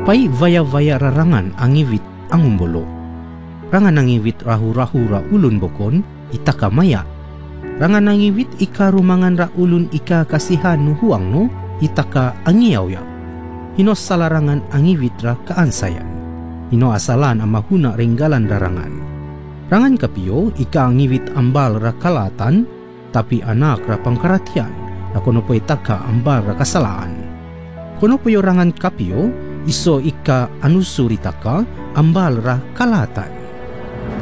Pay vaya-vaya rarangan ang iwit ang umbulo. Rangan ang iwit rahu-rahu ra ulun bokon, itaka maya. Rangan ang iwit ika rumangan ra ulun ika kasihan no huang no, itaka angiyaw ya. Hino salarangan ang iwit ra kaansayan. Hino asalan ang mahuna renggalan rarangan. Rangan kapiyo, ika ang iwit ambal ra kalatan, tapi anak ra pangkaratian, na kuno po itaka ambal ra kasalaan. Kuno po rangan kapiyo, iso ika anusuritaka ambal ra kalatan.